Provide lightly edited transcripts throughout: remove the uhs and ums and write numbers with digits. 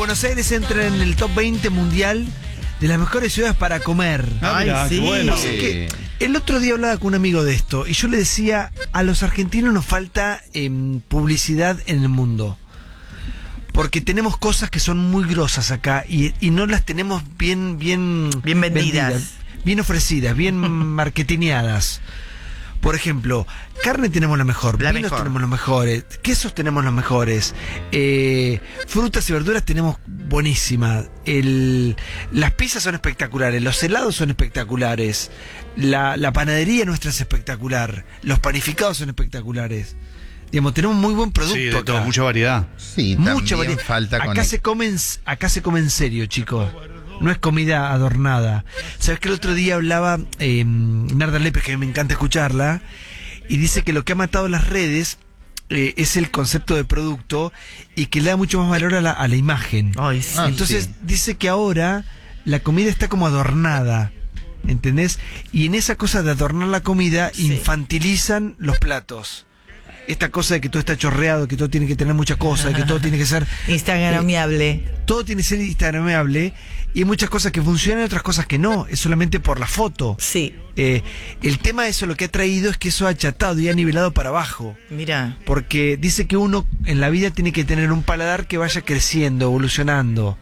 Buenos Aires entra en el top 20 mundial de las mejores ciudades para comer. Ay, sí. Qué bueno. Así que el otro día hablaba con un amigo de esto y yo le decía, a los argentinos nos falta publicidad en el mundo. Porque tenemos cosas que son muy grosas acá y no las tenemos bien vendidas. Bien ofrecidas, bien marketineadas. Por ejemplo, carne tenemos la mejor, vinos tenemos los mejores, quesos tenemos los mejores, frutas y verduras tenemos buenísimas, las pizzas son espectaculares, los helados son espectaculares, la panadería nuestra es espectacular, los panificados son espectaculares. Digamos, tenemos muy buen producto. Sí, de todo, mucha variedad. Sí, mucha variedad. Falta acá se come en serio, chicos. No es comida adornada. ¿Sabes que el otro día hablaba Narda Lépez, que me encanta escucharla, y dice que lo que ha matado las redes es el concepto de producto y que le da mucho más valor a la imagen? Ay, sí. Entonces dice que ahora la comida está como adornada, ¿entendés? Y en esa cosa de adornar la comida infantilizan los platos. Esta cosa de que todo está chorreado, que todo tiene que tener mucha cosa, que todo tiene que ser instagramiable. Todo tiene que ser instagramiable y hay muchas cosas que funcionan y otras cosas que no, es solamente por la foto. Sí. El tema de eso lo que ha traído es que eso ha achatado y ha nivelado para abajo. Mira. Porque dice que uno en la vida tiene que tener un paladar que vaya creciendo, evolucionando.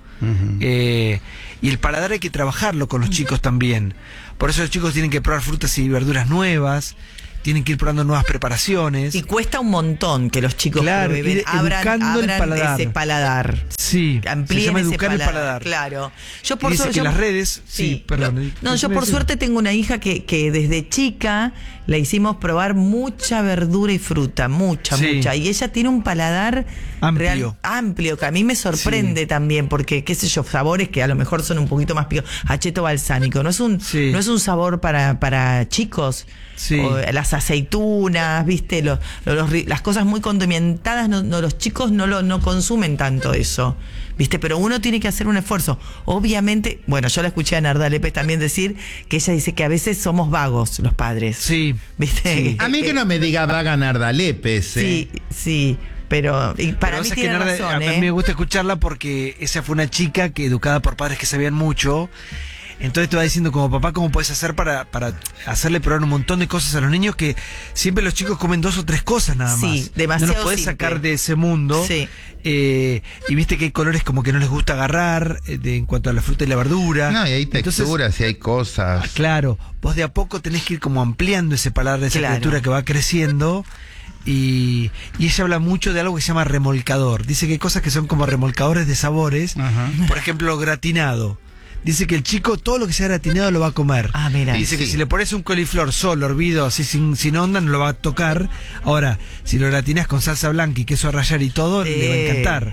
Y el paladar hay que trabajarlo con los chicos también. Por eso los chicos tienen que probar frutas y verduras nuevas. Tienen que ir probando nuevas preparaciones. Y cuesta un montón que los chicos prueben, abran ese paladar. Sí, amplíen se llama ese educar el paladar. Claro. Yo por suerte que las redes, perdón. Yo por suerte tengo una hija que desde chica le hicimos probar mucha verdura y fruta, mucha. Y ella tiene un paladar amplio, que a mí me sorprende también, porque qué sé yo, sabores que a lo mejor son un poquito más picosos. Acheto balsámico, no es un sabor para chicos. O las aceitunas, viste, las cosas muy condimentadas, los chicos no consumen tanto eso, viste, pero uno tiene que hacer un esfuerzo. Obviamente, bueno, yo la escuché a Narda Lépez también decir que ella dice que a veces somos vagos los padres. Sí. ¿Viste? Sí. A mí que no me diga vaga Narda Lépez. Sí. Pero para mí tiene razón. A mí me gusta escucharla porque esa fue una chica que educada por padres que sabían mucho. Entonces te va diciendo como papá cómo puedes hacer para hacerle probar un montón de cosas a los niños, que siempre los chicos comen 2 o 3 cosas nada más. Sí, demasiado. No los podés sacar de ese mundo. Sí. Y viste que hay colores como que no les gusta agarrar en cuanto a la fruta y la verdura. No, y hay texturas y hay cosas. Claro, vos de a poco tenés que ir como ampliando ese paladar de esa criatura que va creciendo. Y ella habla mucho de algo que se llama remolcador. Dice que hay cosas que son como remolcadores de sabores. Por ejemplo, gratinado. Dice que el chico todo lo que sea gratinado lo va a comer. Mira. Dice que si le pones un coliflor solo, hervido, así sin onda, no lo va a tocar. Ahora, si lo gratinas con salsa blanca y queso a rallar y todo, le va a encantar.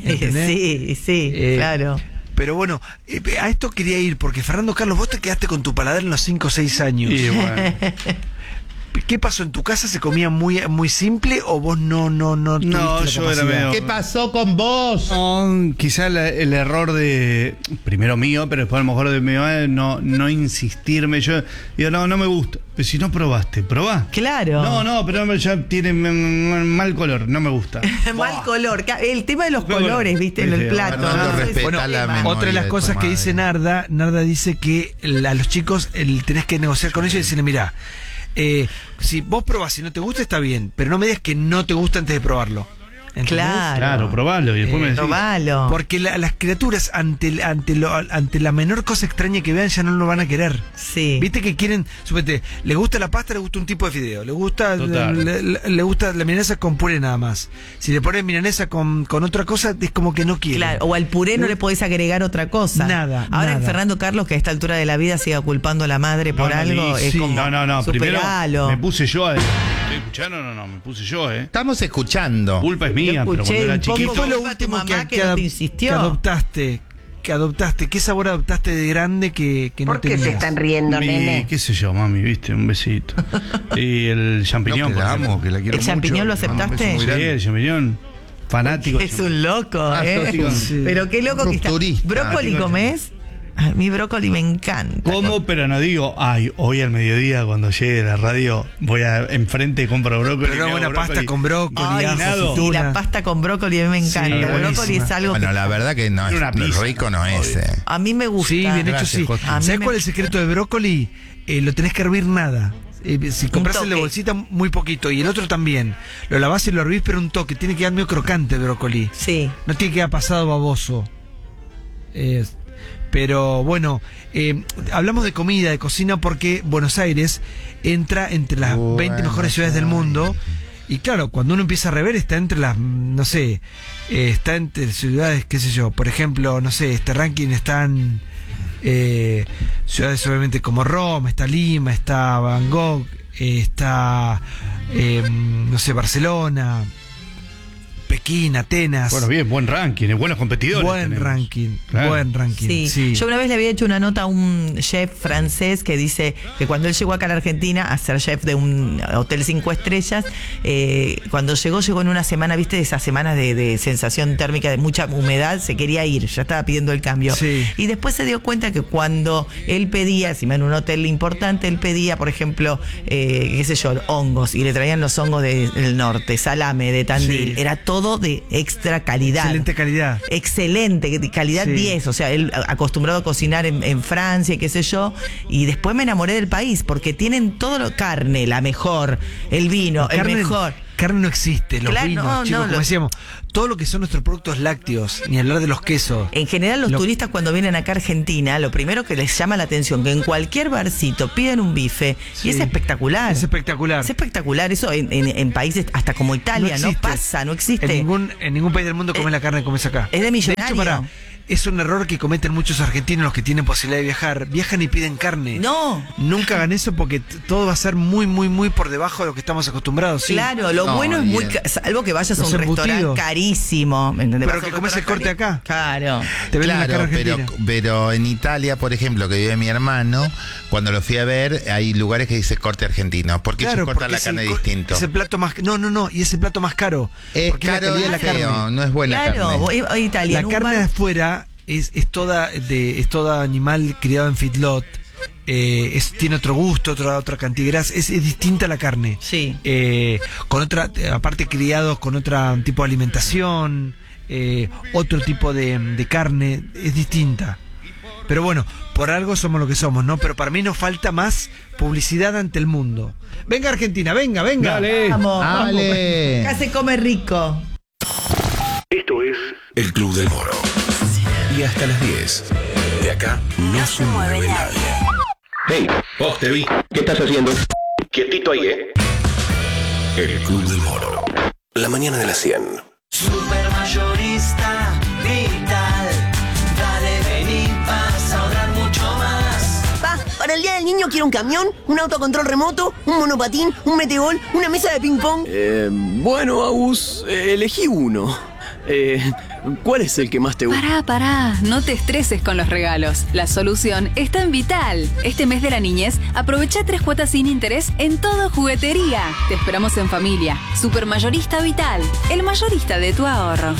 Claro. Pero bueno, a esto quería ir, porque Fernando Carlos, vos te quedaste con tu paladar en los 5 o 6 años. Y bueno. ¿Qué pasó? ¿En tu casa se comía muy simple o vos no yo era medio... ¿Qué pasó con vos? No, quizá el error de primero mío, pero después a lo mejor de mi madre no insistirme. Yo digo, no me gusta. Pero si no probaste, probá. Claro. No, pero ya tiene mal color, no me gusta. Mal color. El tema de los colores, viste, en el plato. Otra de las cosas que dice Narda dice que a los chicos tenés que negociar con ellos y decirle, mirá, si vos probás, si no te gusta está bien, pero no me digas que no te gusta antes de probarlo. ¿Entendés? Claro, probalo y después me decís. Probalo. Porque las criaturas ante la menor cosa extraña que vean ya no lo van a querer. Sí. Viste que quieren, supete, le gusta la pasta, le gusta un tipo de fideo, le gusta la milanesa con puré nada más. Si le pones milanesa con otra cosa, es como que no quiere. Claro, o al puré no le podés agregar otra cosa. Nada. Ahora que Fernando Carlos, que a esta altura de la vida siga culpando a la madre por algo, es como no, primero superalo. me puse yo a... ¿Estoy escuchando? No, me puse yo, Estamos escuchando. Culpa es mía, pero cuando era chiquito... ¿Qué fue lo último que adoptaste? ¿Qué sabor adoptaste de grande que no ¿Por qué tenías? se están riendo, nene? ¿Qué sé yo, mami? ¿Viste? Un besito. Y el champiñón. Que la amo, que la quiero ¿El champiñón lo aceptaste? Sí, el champiñón. Fanático. Es un loco, Sí. Pero qué loco que está. ¿Brócoli comés? A mí brócoli me encanta. Como, pero no digo, ay, hoy al mediodía cuando llegue la radio voy a enfrente y compro brócoli. Pero una buena pasta con brócoli, ajo, sí, la pasta con brócoli a mí me encanta. Sí, el brócoli es algo bueno, la verdad que no es rico, no es. A mí me gusta. Sí, bien hecho, sí. ¿Sabes cuál es el secreto del brócoli? Lo tenés que hervir nada. Si compras el de bolsita, muy poquito. Y el otro también. Lo lavás y lo hervís, pero un toque. Tiene que quedar medio crocante el brócoli. Sí. No tiene que quedar pasado baboso. Pero bueno, hablamos de comida, de cocina, porque Buenos Aires entra entre las 20 mejores ciudades del mundo. Y claro, cuando uno empieza a rever, está entre las, no sé, está entre ciudades, qué sé yo. Por ejemplo, no sé, este ranking están ciudades obviamente como Roma, está Lima, está Bangkok, está, no sé, Barcelona, Pekín, Atenas. Bueno, bien, buen ranking, buenos competidores. Buen ranking. Sí. Yo una vez le había hecho una nota a un chef francés que dice que cuando él llegó acá a la Argentina a ser chef de un hotel 5 estrellas, cuando llegó en una semana, viste, de esas semanas de sensación térmica, de mucha humedad, se quería ir, ya estaba pidiendo el cambio. Sí. Y después se dio cuenta que cuando él pedía, si en un hotel importante, él pedía, por ejemplo, qué sé yo, hongos, y le traían los hongos del norte, salame, de Tandil, era todo de extra calidad. Excelente calidad. Excelente, calidad 10. O sea, él acostumbrado a cocinar en Francia, qué sé yo. Y después me enamoré del país, porque tienen todo carne, la mejor, el vino, el mejor. Carne no existe, los vinos, chicos, como decíamos, todo lo que son nuestros productos lácteos, ni hablar de los quesos. En general, los turistas cuando vienen acá a Argentina, lo primero que les llama la atención, que en cualquier barcito piden un bife, y es espectacular. Es espectacular. Es espectacular, eso en países hasta como Italia, no pasa, no existe. En ningún país del mundo comen la carne que comes acá. Es de millonario. De hecho, es un error que cometen muchos argentinos, los que tienen posibilidad de viajar. Viajan y piden carne. No. Nunca hagan eso porque todo va a ser muy, muy, muy por debajo de lo que estamos acostumbrados. ¿Sí? Claro, lo bueno es muy... Salvo que vayas a un restaurante carísimo. Pero que comes el corte acá. Claro. Te venden la carne argentina. Pero en Italia, por ejemplo, que vive mi hermano, cuando lo fui a ver, hay lugares que dice corte argentino. ¿Por qué ellos cortan la carne distinto? Es el plato más... No, y es el plato más caro. Es caro y la carne. No es buena carne. Claro, Italia. La carne de afuera... Es toda animal criado en feedlot. Tiene otro gusto, otra cantidad de grasa. Es distinta la carne. Sí. Con otra, aparte criados con otro tipo de alimentación, otro tipo de carne, es distinta. Pero bueno, por algo somos lo que somos, ¿no? Pero para mí nos falta más publicidad ante el mundo. Venga Argentina, venga. Dale. Vamos. Acá se come rico. Esto es El Club del Moro. Y hasta las 10. De acá no se mueve nadie. Hey, vos te vi. ¿Qué estás haciendo? Quietito ahí, El Club del Moro. La mañana de las 100. Supermayorista Vital. Dale, vení, vas a ahorrar mucho más. Para el Día del Niño quiero un camión, un autocontrol remoto, un monopatín, un metegol, una mesa de ping-pong. Bueno, Agus, elegí uno. ¿Cuál es el que más te gusta? Pará, no te estreses con los regalos. La solución está en Vital. Este mes de la niñez, aprovecha 3 cuotas sin interés en todo juguetería. Te esperamos en familia. Supermayorista Vital, el mayorista de tu ahorro.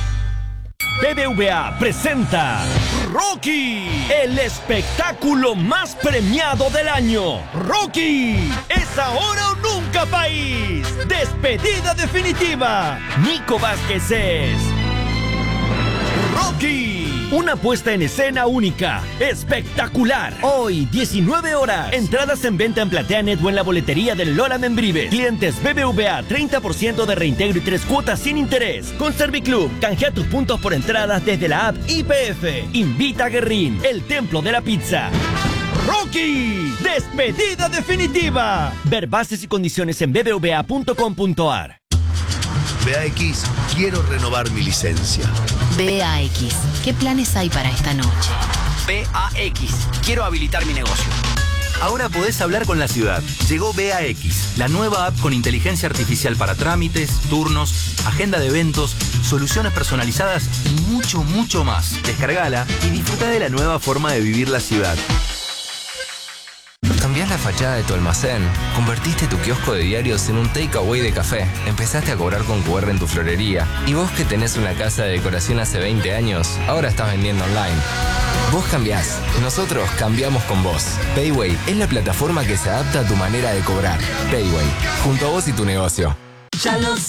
BBVA presenta Rocky, el espectáculo más premiado del año. Rocky, es ahora o nunca, país. Despedida definitiva. Nico Vázquez es Rocky, una puesta en escena única, espectacular. Hoy, 19 horas. Entradas en venta en PlateaNet o en la boletería del Lola Membrives. Clientes BBVA, 30% de reintegro y 3 cuotas sin interés. Con Serviclub, canjea tus puntos por entradas desde la app YPF. Invita a Guerrín, el templo de la pizza. Rocky, despedida definitiva. Ver bases y condiciones en bbva.com.ar. BAX, quiero renovar mi licencia. BAX, ¿qué planes hay para esta noche? BAX, quiero habilitar mi negocio. Ahora podés hablar con la ciudad. Llegó BAX, la nueva app con inteligencia artificial para trámites, turnos, agenda de eventos, soluciones personalizadas y mucho, mucho más. Descargala y disfruta de la nueva forma de vivir la ciudad. Cambiás la fachada de tu almacén, convertiste tu kiosco de diarios en un takeaway de café, empezaste a cobrar con QR en tu florería, y vos que tenés una casa de decoración hace 20 años, ahora estás vendiendo online. Vos cambiás, nosotros cambiamos con vos. Payway es la plataforma que se adapta a tu manera de cobrar. Payway, junto a vos y tu negocio. Ya lo